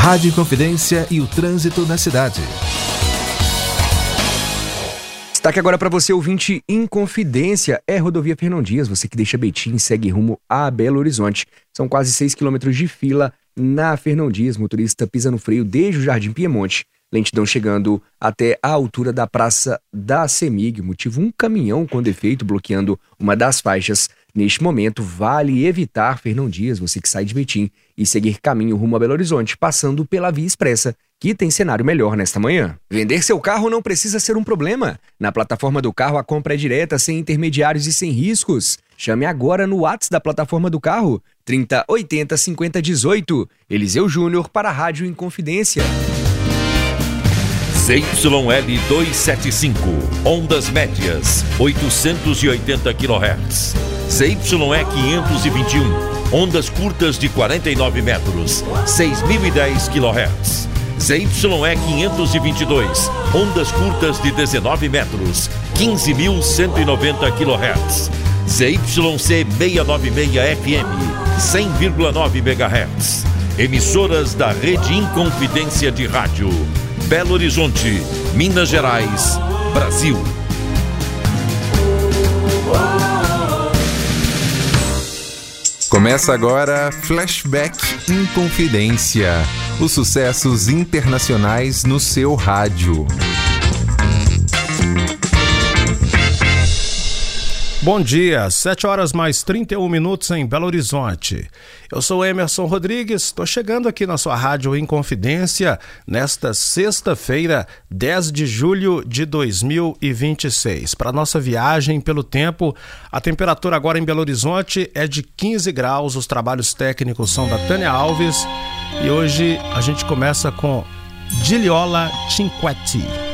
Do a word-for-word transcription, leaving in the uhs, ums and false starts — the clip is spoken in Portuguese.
Rádio Inconfidência e o trânsito na cidade. Destaque agora para você, ouvinte Inconfidência, é rodovia Fernão Dias, você que deixa Betim e segue rumo a Belo Horizonte. São quase seis quilômetros de fila na Fernão Dias, motorista pisa no freio desde o Jardim Piemonte. Lentidão chegando até a altura da Praça da Semig, motivo um caminhão com defeito bloqueando uma das faixas. Neste momento, vale evitar Fernão Dias, você que sai de Betim, e seguir caminho rumo a Belo Horizonte, passando pela Via Expressa, que tem cenário melhor nesta manhã. Vender seu carro não precisa ser um problema. Na plataforma do carro, a compra é direta, sem intermediários e sem riscos. Chame agora no WhatsApp da plataforma do carro, trinta, oitenta, cinquenta, dezoito. Eliseu Júnior para a Rádio Inconfidência. Z Y L duzentos e setenta e cinco, ondas médias, oitocentos e oitenta quilohertz. Z Y E quinhentos e vinte e um, ondas curtas de quarenta e nove metros, seis mil e dez quilohertz. Z Y E quinhentos e vinte e dois, ondas curtas de dezenove metros, quinze mil cento e noventa quilohertz. Z Y C seiscentos e noventa e seis F M, cem vírgula nove megahertz. Emissoras da Rede Inconfidência de Rádio. Belo Horizonte, Minas Gerais, Brasil. Começa agora Flashback Inconfidência. Os sucessos internacionais no seu rádio. Bom dia, sete horas mais trinta e um minutos em Belo Horizonte. Eu sou Emerson Rodrigues, estou chegando aqui na sua Rádio Inconfidência nesta sexta-feira, dez de julho de dois mil e vinte e seis. Para nossa viagem pelo tempo, a temperatura agora em Belo Horizonte é de quinze graus, os trabalhos técnicos são da Tânia Alves e hoje a gente começa com Giliola Cinquetti.